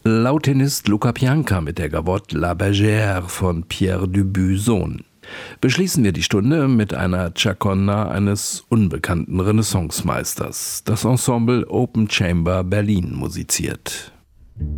Lautenist Luca Pianka mit der Gavotte La Bergère von Pierre Dubuisson. Beschließen wir die Stunde mit einer Chaconne eines unbekannten Renaissancemeisters. Das Ensemble Open Chamber Berlin musiziert.